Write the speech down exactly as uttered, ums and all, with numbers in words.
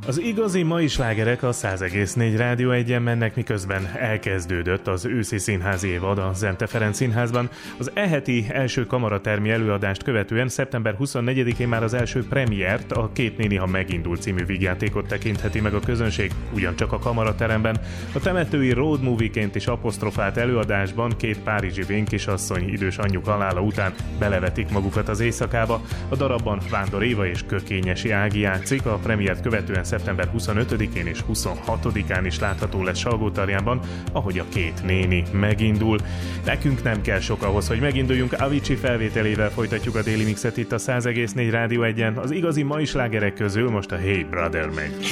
Az igazi mai slágerek a száz egész négy Rádió egyen mennek, miközben elkezdődött az őszi színházi évad a Zente Ferenc Színházban. Az e-heti első kamaratermi előadást követően szeptember huszonnegyedikén már az első premiért, a Két néni, ha megindul című vígjátékot tekintheti meg a közönség, ugyancsak a kamarateremben. A temetői road movie-ként is apostrofált előadásban két párizsi vénkisasszony idős anyjuk halála után belevetik magukat az éjszakába. A darabban Vándor Éva és Kökényesi Ági játszik, a premiért követően szeptember huszonötödikén és huszonhatodikán is látható lesz Salgótarjánban, ahogy a Két néni megindul. Nekünk nem kell sok ahhoz, hogy meginduljunk. Avicii felvételével folytatjuk a déli mixet itt a száz egész négy Rádió egyen. Az igazi mai slágerek közül most a Hey Brother megy.